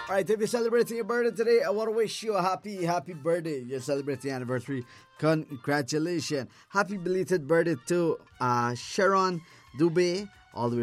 All right, if you're celebrating your birthday today, I want to wish you a happy birthday. You're celebrating anniversary. Congratulations. Happy belated birthday to Sharon Dubé, all the way